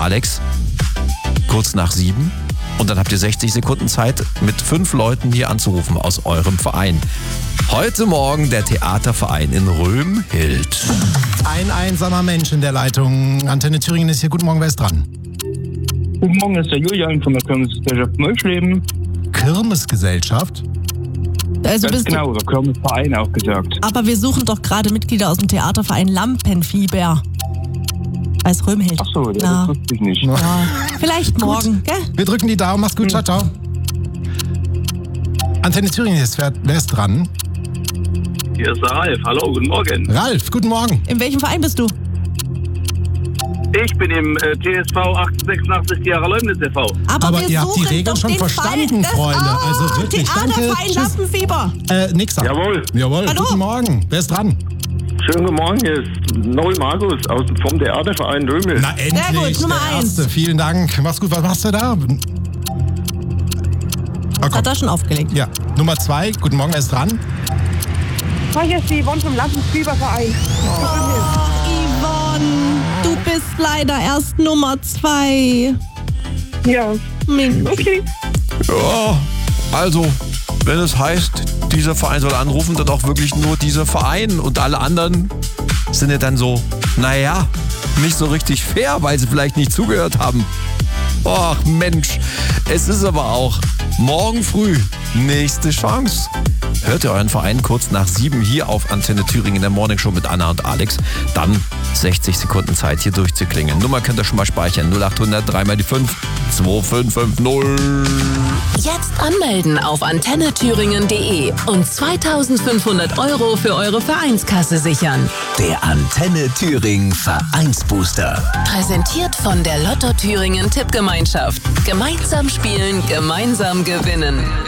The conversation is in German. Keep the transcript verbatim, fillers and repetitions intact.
Alex. Kurz nach sieben. Und dann habt ihr sechzig Sekunden Zeit, mit fünf Leuten hier anzurufen aus eurem Verein. Heute Morgen der Theaterverein in Römhild. Ein einsamer Mensch in der Leitung. Antenne Thüringen ist hier. Guten Morgen, wer ist dran? Guten Morgen, ist der Julian von der Kirmesgesellschaft Mölschleben. Kirmesgesellschaft? Also Ganz bist genau, oder Kirmesverein auch gesagt. Du, aber wir suchen doch gerade Mitglieder aus dem Theaterverein Lampenfieber. Als Römhild. Ach so, das Na. wusste ich nicht. Ja, vielleicht morgen, gell? Wir drücken die Daumen. Mach's gut. Ciao, ciao. Antenne Thüringen ist. Wer, wer ist dran? Hier ist der Ralf. Hallo, guten Morgen. Ralf, guten Morgen. In welchem Verein bist du? Ich bin im äh, T S V achtzehnhundertsechsundachtzig Jahre Leumnitz e V. Aber, Aber wir ihr habt die suchen Regeln doch schon den verstanden, Verein des- Freunde. Oh, Also wirklich, danke. Theaterverein Tschüss. Lampenfieber. Äh, nix sagen. Jawohl. Jawohl, Hallo. guten Morgen. Wer ist dran? Schönen guten Morgen, hier ist Noel Markus aus, vom Theaterverein Römel. Na endlich, gut, Nummer der eins. Erste. Vielen Dank. Mach's gut. Was machst du da? Oh, komm. Hat er schon aufgelegt. Ja, Nummer zwei. Guten Morgen, wer ist dran? Oh, hier ist die Yvonne vom Lampenfieberverein. Ach, Yvonne, du bist leider erst Nummer zwei. Ja, Mensch. okay. Ja, also, wenn es heißt, dieser Verein soll anrufen, dann auch wirklich nur dieser Verein. Und alle anderen sind ja dann so, naja, nicht so richtig fair, weil sie vielleicht nicht zugehört haben. Ach Mensch, es ist aber auch morgen früh nächste Chance. Hört ihr euren Verein kurz nach sieben hier auf Antenne Thüringen in der Morning Show mit Anna und Alex. Dann sechzig Sekunden Zeit, hier durchzuklingen. Nummer könnt ihr schon mal speichern. null acht hundert drei mal die fünf zwei fünf fünf null. Jetzt anmelden auf antenne thüringen punkt de und zweitausendfünfhundert Euro für eure Vereinskasse sichern. Der Antenne Thüringen Vereinsbooster. Präsentiert von der Lotto Thüringen Tippgemeinschaft. Gemeinsam spielen, gemeinsam gewinnen.